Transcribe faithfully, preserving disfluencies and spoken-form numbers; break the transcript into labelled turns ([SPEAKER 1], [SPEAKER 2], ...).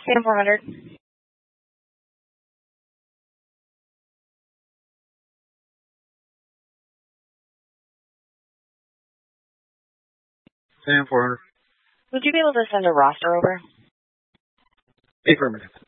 [SPEAKER 1] Sam four hundred.
[SPEAKER 2] Sam four hundred.
[SPEAKER 1] Would you be able to send a roster over?
[SPEAKER 2] Affirmative.